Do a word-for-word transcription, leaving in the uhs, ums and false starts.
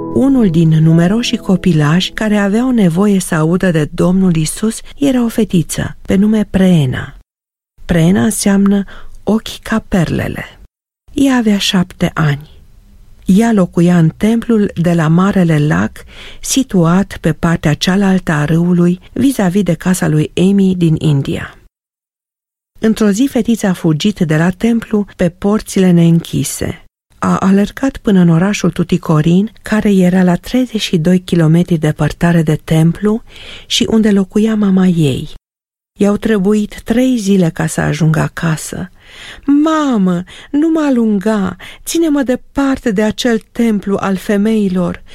Unul din numeroșii copilași care aveau nevoie să audă de Domnul Isus era o fetiță, pe nume Preena. Preena înseamnă ochi ca perlele. Ea avea șapte ani. Ea locuia în templul de la Marele Lac, situat pe partea cealaltă a râului, vis-a-vis de casa lui Amy din India. Într-o zi, fetița a fugit de la templu pe porțile neînchise. A alergat până în orașul Tuticorin, care era la treizeci și doi kilometri departare de templu și unde locuia mama ei. I-au trebuit trei zile ca să ajungă acasă. Mamă, nu mă alunga, ține-mă departe de acel templu al femeilor,